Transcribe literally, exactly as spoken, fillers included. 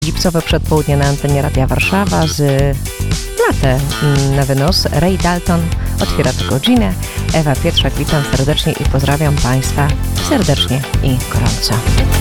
Gipsowe przedpołudnie na antenie Radia Warszawa z latę na wynos. Ray Dalton otwiera tę godzinę. Ewa Pietrzak, witam serdecznie i pozdrawiam Państwa serdecznie i gorąco.